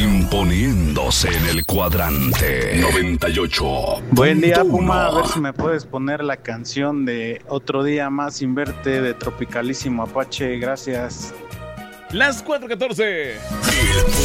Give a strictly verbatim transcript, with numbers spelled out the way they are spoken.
Imponiéndose en el cuadrante noventa y ocho. Buen día, Puma. A ver si me puedes poner la canción de Otro Día Más Sin Verte de Tropicalísimo Apache. Gracias. Las cuatro catorce.